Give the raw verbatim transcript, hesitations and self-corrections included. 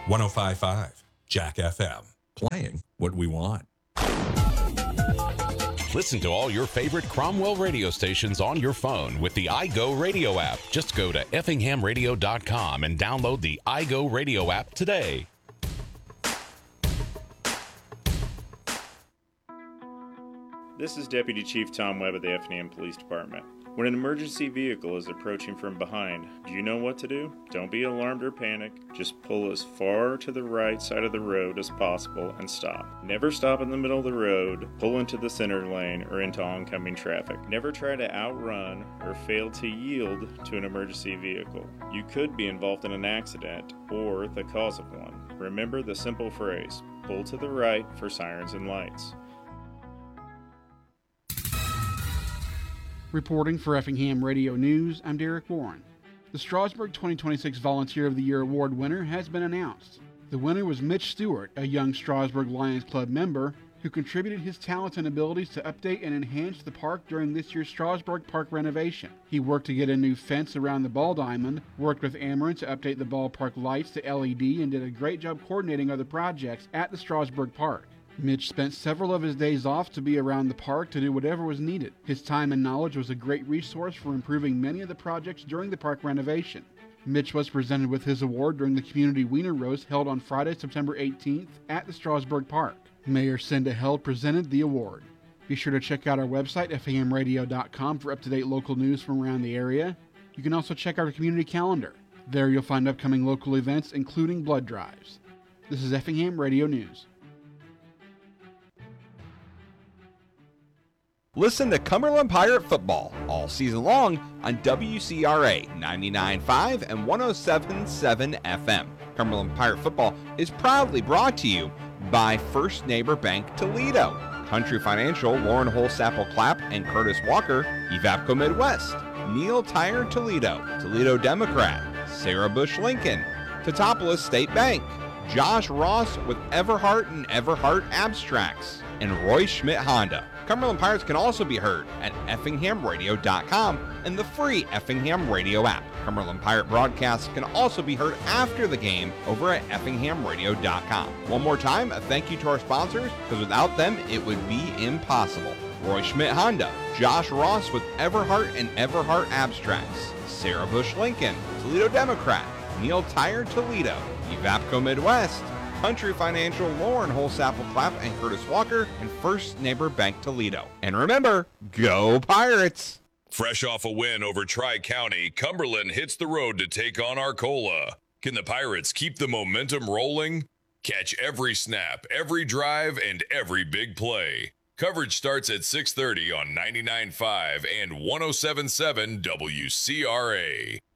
one oh five point five Jack F M. Playing what we want. Listen to all your favorite Cromwell radio stations on your phone with the iGo Radio app. Just go to effingham radio dot com and download the iGo Radio app today. This is Deputy Chief Tom Webb of the Effingham Police Department. When an emergency vehicle is approaching from behind, do you know what to do? Don't be alarmed or panic. Just pull as far to the right side of the road as possible and stop. Never stop in the middle of the road, pull into the center lane, or into oncoming traffic. Never try to outrun or fail to yield to an emergency vehicle. You could be involved in an accident or the cause of one. Remember the simple phrase, pull to the right for sirens and lights. Reporting for Effingham Radio News, I'm Derek Warren. The Strasburg twenty twenty-six Volunteer of the Year Award winner has been announced. The winner was Mitch Stewart, a young Strasburg Lions Club member who contributed his talents and abilities to update and enhance the park during this year's Strasburg Park renovation. He worked to get a new fence around the ball diamond, worked with Ameren to update the ballpark lights to L E D, and did a great job coordinating other projects at the Strasburg Park. Mitch spent several of his days off to be around the park to do whatever was needed. His time and knowledge was a great resource for improving many of the projects during the park renovation. Mitch was presented with his award during the Community Wiener Roast held on Friday, September eighteenth at the Strasburg Park. Mayor Cinda Held presented the award. Be sure to check out our website, effingham radio dot com, for up-to-date local news from around the area. You can also check out our community calendar. There you'll find upcoming local events, including blood drives. This is Effingham Radio News. Listen to Cumberland Pirate Football all season long on W C R A ninety-nine point five and one oh seven point seven F M. Cumberland Pirate Football is proudly brought to you by First Neighbor Bank Toledo, Country Financial, Lauren Holsapple Clapp and Curtis Walker, Evapco Midwest, Neil Tire Toledo, Toledo Democrat, Sarah Bush Lincoln, Teutopolis State Bank, Josh Ross with Everhart and Everhart Abstracts, and Roy Schmidt Honda. Cumberland Pirates can also be heard at effingham radio dot com and the free Effingham Radio app. Cumberland Pirate broadcasts can also be heard after the game over at effingham radio dot com. One more time, a thank you to our sponsors, because without them, it would be impossible. Roy Schmidt Honda, Josh Ross with Everhart and Everhart Abstracts, Sarah Bush Lincoln, Toledo Democrat, Neil Tire Toledo, Evapco Midwest, Country Financial, Lauren Holsapple Clapp and Curtis Walker, and First Neighbor Bank Toledo. And remember, go Pirates! Fresh off a win over Tri-County, Cumberland hits the road to take on Arcola. Can the Pirates keep the momentum rolling? Catch every snap, every drive, and every big play. Coverage starts at six thirty on ninety-nine point five and one oh seven point seven W C R A.